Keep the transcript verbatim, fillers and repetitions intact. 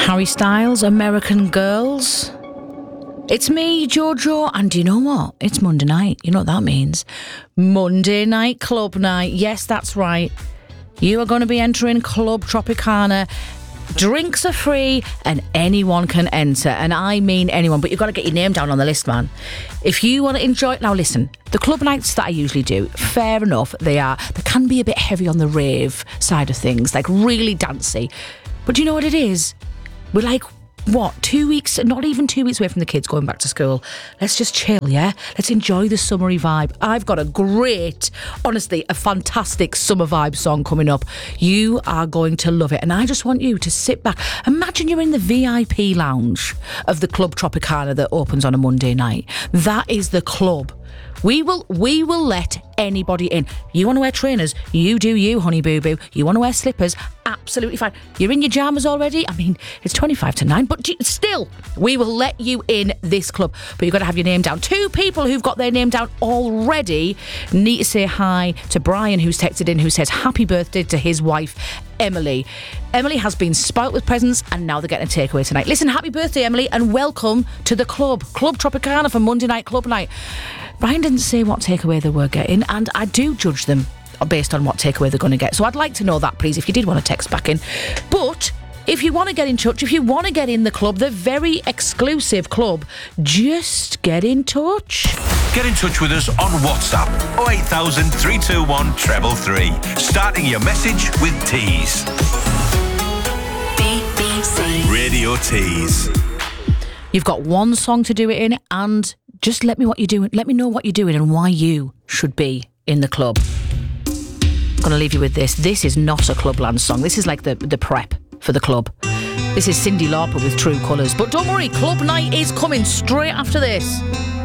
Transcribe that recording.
Harry Styles, American Girls. It's me, Jojo, and you know what? It's Monday night. You know what that means. Monday night club night. Yes, that's right. You are going to be entering Club Tropicana. Drinks are free and anyone can enter. And I mean anyone, but you've got to get your name down on the list, man. If you want to enjoy it. Now listen, the club nights that I usually do, fair enough, they are. They can be a bit heavy on the rave side of things, like really dancey. But do you know what it is? We're like, what, two weeks, not even two weeks away from the kids going back to school. Let's just chill, yeah? Let's enjoy the summery vibe. I've got a great, honestly, a fantastic summer vibe song coming up. You are going to love it. And I just want you to sit back. Imagine you're in the V I P lounge of the Club Tropicana that opens on a Monday night. That is the club. We will we will let anybody in. You want to wear trainers? You do you, honey boo boo. You want to wear slippers? Absolutely fine. You're in your pyjamas already? I mean, it's twenty-five to nine, but still, we will let you in this club. But you've got to have your name down. Two people who've got their name down already need to say hi to Brian, who's texted in, who says happy birthday to his wife, Emily. Emily has been spoilt with presents and now they're getting a takeaway tonight. Listen, happy birthday, Emily, and welcome to the club. Club Tropicana for Monday night club night. Brian didn't say what takeaway they were getting, and I do judge them based on what takeaway they're going to get. So I'd like to know that, please, if you did want to text back in. But if you want to get in touch, if you want to get in the club, the very exclusive club, just get in touch. Get in touch with us on WhatsApp oh eight thousand, three two one, three three three. Starting your message with Tees. B B C Radio Tees. You've got one song to do it in, and just let me what you're doing. Let me know what you're doing and why you should be in the club. I'm going to leave you with this. This is not a Clubland song. This is like the, the prep for the club. This is Cyndi Lauper with True Colours. But don't worry, club night is coming straight after this.